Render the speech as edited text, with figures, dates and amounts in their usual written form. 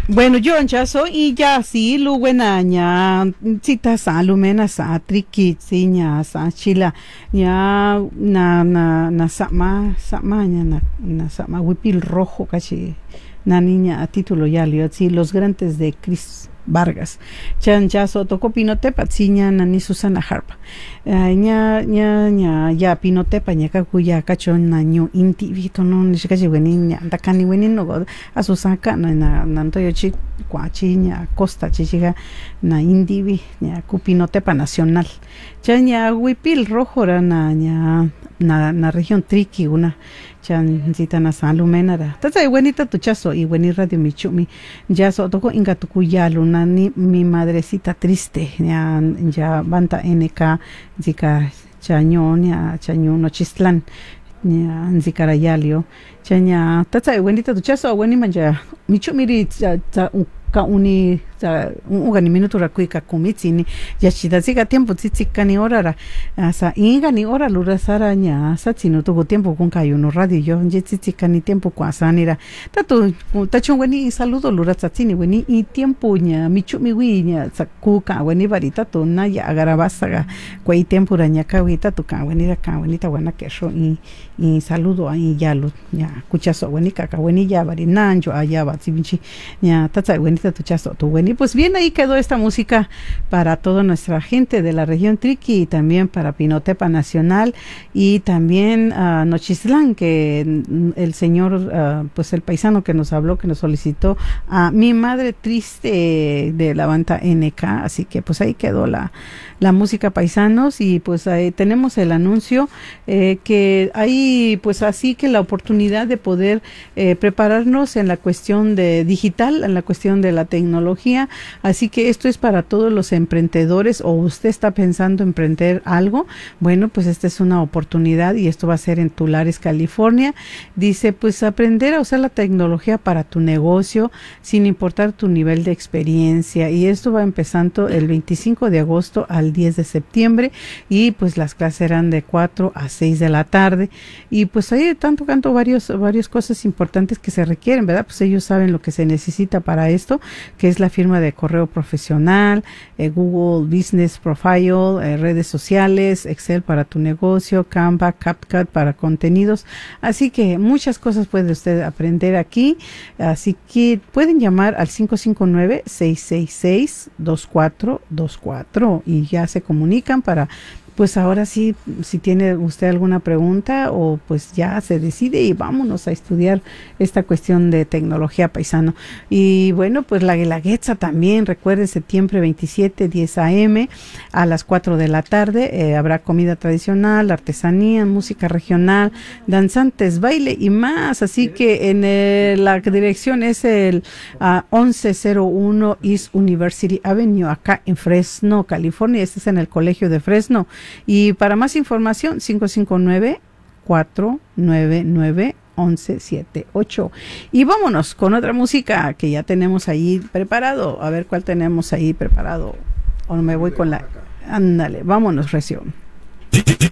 Bueno, yo ya soy y ya sí, lu buena ña, cita sa lumena sa triki, sí, ña sa chila, ña na sama ña na sama huipil rojo casi, na niña a título ya lio, sí, los grandes de Cris Vargas, chan ya so tocó pinotepa, sí, ña ni Susana Harpa, ña ya pinotepa ña kakuya cachon naño inti vito no ni kachi weni ña dakani weni no a Susaka na toyo chi cuachi ña costa chichiga na indivi ña kupinotepa nacional cha ña huipil rojo ra na región Triqui una chan cita na salumena ra tata buenita tu chazo y bueni radio michumi ya so toko inga tukuyalu na ni mi madrecita triste ya banta NK zika chaño Nochistlán Nzicarayalio chaña tata buenita tu chazo bueni manja michumiri ka uni ugani minuto ra kuika kumitsini ya chida siga tiempo tsitsika ni hora ra sa inga ni hora lura sara ña sa tsino tuvo tiempo con kayuno radio yo je tsitsika ni tiempo kwa sanira tatu tachon weni saludo lura tsatsini weni y tiempo ña michumi wi ña sakuka weni varita to na ya agarabasaga kwai tiempo ra ña kawita to ka weni ta wana kesho y saludo ahí ya lo ña kuchaso weni ka weni ya vari nanjo allá va tsivinchi ña tatsa weni tu chazo tu weni. Pues bien, ahí quedó esta música para toda nuestra gente de la región Triqui y también para Pinotepa Nacional y también Nochistlán, que el señor, pues el paisano que nos habló, que nos solicitó a Mi Madre Triste de la banda NK, así que pues ahí quedó la música paisanos y pues ahí tenemos el anuncio que hay pues así que la oportunidad de poder prepararnos en la cuestión de digital, en la cuestión de la tecnología, así que esto es para todos los emprendedores o usted está pensando emprender algo, bueno pues esta es una oportunidad y esto va a ser en Tulares, California. Dice pues aprender a usar la tecnología para tu negocio sin importar tu nivel de experiencia y esto va empezando el 25 de agosto al 10 de septiembre y pues las clases eran de 4 a 6 de la tarde y pues ahí están tocando varias cosas importantes que se requieren, ¿verdad? Pues ellos saben lo que se necesita para esto, que es la firma de correo profesional, Google Business Profile, redes sociales, Excel para tu negocio, Canva, CapCut para contenidos, así que muchas cosas puede usted aprender aquí, así que pueden llamar al 559-666-2424 y ya se comunican para pues ahora sí, si tiene usted alguna pregunta o pues ya se decide y vámonos a estudiar esta cuestión de tecnología paisano. Y bueno, pues la Guelaguetza también, recuerde, septiembre 27, 10 a.m. a las 4 de la tarde, habrá comida tradicional, artesanía, música regional, danzantes, baile y más. Así que en la dirección es el 1101 East University Avenue, acá en Fresno, California. Este es en el Colegio de Fresno. Y para más información, 559-499-1178. Y vámonos con otra música que ya tenemos ahí preparado. A ver cuál tenemos ahí preparado. O me voy con la... Ándale, vámonos, Recio.